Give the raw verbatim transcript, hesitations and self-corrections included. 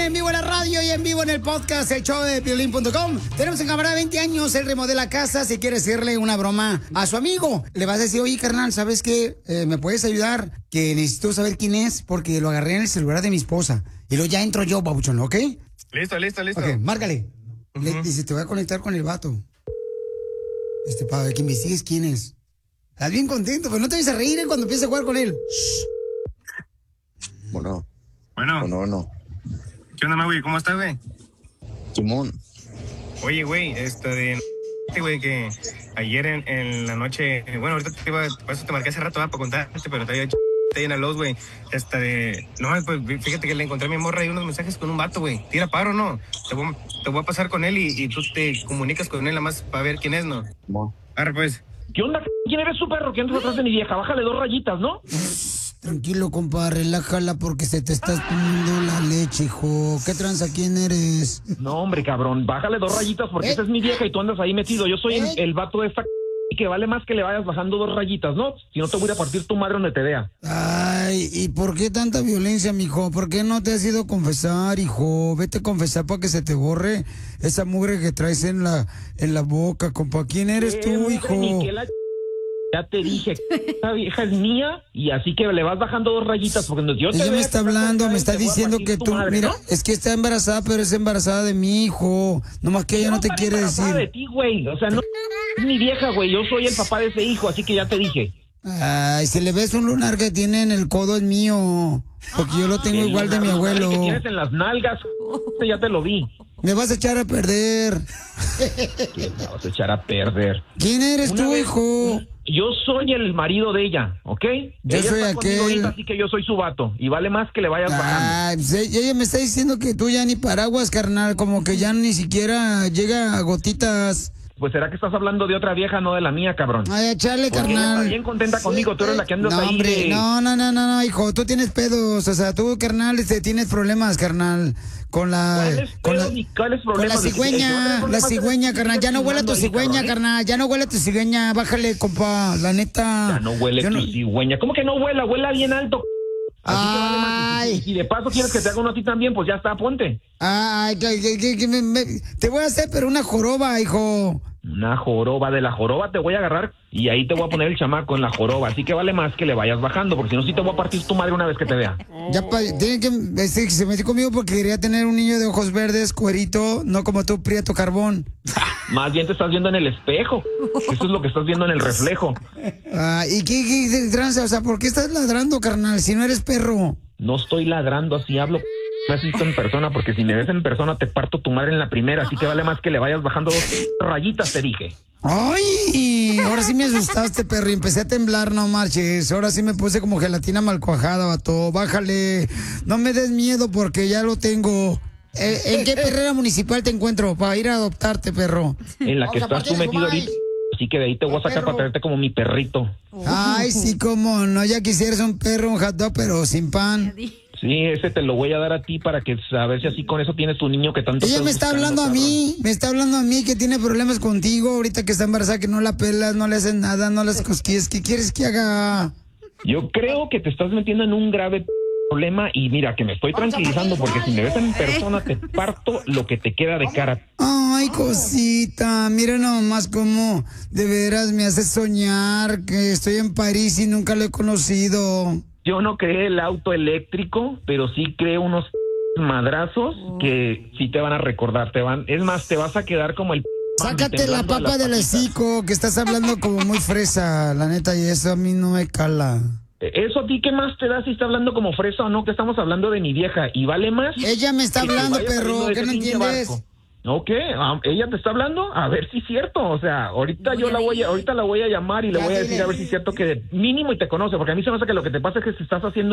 en vivo en la radio y en vivo en el podcast, el show de Piolín punto com. Tenemos en cámara veinte años, él remodela casa. Si quiere hacerle una broma a su amigo, le vas a decir, oye, carnal, ¿sabes qué? Eh, ¿Me puedes ayudar? Que necesito saber quién es porque lo agarré en el celular de mi esposa. Y luego ya entro yo, babuchón, ¿ok? Listo, listo, listo. Ok, márcale. Uh-huh. Le dice, te voy a conectar con el vato. Este, para que investigues quién es. Estás bien contento, pero no te vayas a reír, ¿eh? Cuando empieces a jugar con él. Shh. Bueno. Bueno. Bueno, bueno. ¿Qué onda, güey? ¿Cómo estás, güey? Simón. Oye, güey, esto de... güey, que ayer en, en la noche... Bueno, ahorita te iba... Por eso te marqué hace rato, ¿va? Para contarte, pero te había hecho... Te llena los, güey. Esta de... No, pues fíjate que le encontré a mi morra y unos mensajes con un vato, güey. Tira paro, ¿no? Te voy, te voy a pasar con él y, y tú te comunicas con él nada más para ver quién es, ¿no? No. Arre, pues. ¿Qué onda? ¿Quién eres su perro? ¿Qué andas atrás de mi vieja? Bájale dos rayitas, ¿no? Tranquilo, compa, relájala porque se te está poniendo la leche, hijo. ¿Qué tranza? ¿Quién eres? No, hombre, cabrón, bájale dos rayitas porque ¿Eh? esa es mi vieja y tú andas ahí metido. Yo soy ¿Eh? el, el vato de esta y que vale más que le vayas bajando dos rayitas, ¿no? Si no te voy a partir tu madre donde te vea. Ay, ¿y por qué tanta violencia, mijo? ¿Por qué no te has ido a confesar, hijo? Vete a confesar para que se te borre esa mugre que traes en la en la boca, compa. ¿Quién eres tú, Eh, hijo? ni que la... Ya te dije, esta vieja es mía y así que le vas bajando dos rayitas porque yo te Ella me vea está que estás hablando, acá me y está te voy a diciendo partir que tu tú, madre, mira, ¿no? es que está embarazada, pero es embarazada de mi hijo. Nomás que ella no te estar quiere embarazada decir. de ti, güey. O sea, no es mi vieja, güey. Yo soy el papá de ese hijo, así que ya te dije. Ay, si le ves un lunar que tiene en el codo es mío, porque yo lo tengo El igual de mi lunar abuelo. que tienes en las nalgas, ya te lo vi. Me vas a echar a perder. ¿Qué me vas a echar a perder? ¿Quién eres Una tú, vez- hijo? Yo soy el marido de ella, ¿ok? Yo ella soy está conmigo aquel. ahorita, así que yo soy su vato. Y vale más que le vayas bajando. Ay, pues ella ella me está diciendo que tú ya ni paraguas, carnal, como que ya ni siquiera llega a gotitas. Pues será que estás hablando de otra vieja, no de la mía, cabrón. Ay, echarle, Porque ella está carnal. bien contenta conmigo, tú eres la que andas No, ahí hombre, de- no, no, no, no, no, hijo, tú tienes pedos, o sea, tú, carnal, este, tienes problemas, carnal, con la... ¿Cuáles con la, pedos y cuáles con la problemas? El que va a tener cigüeña, la problemas cigüeña, eres tú, carnal, ya no huele a tu ahí, cigüeña, cabrón, ¿eh? carnal, ya no huele a tu cigüeña, bájale, compa, la neta. Ya no huele Yo tu no- cigüeña. ¿Cómo que no huela? Huela bien alto. Así que vale más. Ay. Y si de paso quieres que te haga uno a ti también, pues ya está, ponte. Ay, que, que, que, que me- me- te voy a hacer, pero una joroba, hijo. Una joroba, de la joroba te voy a agarrar y ahí te voy a poner el chamaco en la joroba. Así que vale más que le vayas bajando, porque si no, sí te voy a partir tu madre una vez que te vea. Ya pa- tiene que, este, se metió conmigo porque quería tener un niño de ojos verdes, cuerito, no como tú, prieto carbón. Más bien te estás viendo en el espejo. Eso es lo que estás viendo en el reflejo. Ah, ¿y qué, qué tranza? O sea, ¿por qué estás ladrando, carnal, si no eres perro? No estoy ladrando, así hablo. Me has visto en persona, porque si me ves en persona te parto tu madre en la primera. Así que vale más que le vayas bajando dos rayitas, te dije. ¡Ay! Ahora sí me asustaste, perro, y empecé a temblar, no marches. Ahora sí me puse como gelatina mal cuajada, vato. Bájale. No me des miedo porque ya lo tengo. Eh, ¿En qué perrera municipal te encuentro? Para ir a adoptarte, perro. En la que estás tú metido ahorita. Así que de ahí te voy a sacar para traerte como mi perrito. Ay, sí, cómo no. Ya quisieras un perro, un hot dog, pero sin pan. Sí, ese te lo voy a dar a ti para que a ver si así con eso tienes tu niño que tanto Ella estás me está buscando, hablando a cabrón. mí, me está hablando a mí que tiene problemas contigo, ahorita que está embarazada, que no la pelas, no le haces nada, no las cosquillas. ¿Qué quieres que haga? Yo creo que te estás metiendo en un grave problema y mira, que me estoy tranquilizando porque si me ves en persona te parto lo que te queda de cara. Ay, cosita, mira nomás cómo de veras me hace soñar que estoy en París y nunca lo he conocido. Yo no creé el auto eléctrico, pero sí creé unos madrazos que sí te van a recordar, te van, es más, te vas a quedar como el... Sácate la temblando de papa las del patitas. hocico, que estás hablando como muy fresa, la neta, y eso a mí no me cala. Eso a ti, ¿qué más te da si está hablando como fresa o no? Que estamos hablando de mi vieja y vale más. Ella me está que te hablando, vayas perro, saliendo de ¿qué ese no pinche entiendes? barco. ¿No qué? Ah, ¿ella te está hablando? A ver si es cierto. O sea, ahorita yo la voy a, ahorita la voy a llamar y le Ya voy a dile. decir a ver si es cierto que de mínimo y te conoce, porque a mí se me hace que lo que te pasa es que se estás haciendo